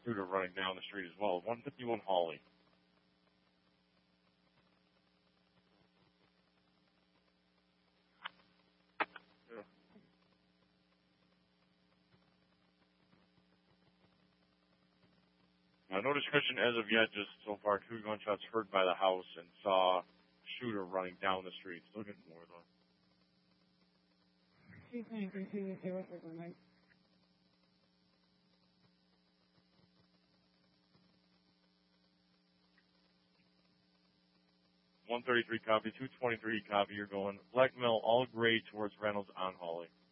shooter running down the street as well. 151 Hawley. No description as of yet, just so far 2 gunshots heard by the house and saw shooter running down the street. Still getting more though. 133 copy, 223 copy. You're going Black Mill all gray towards Reynolds on Hawley.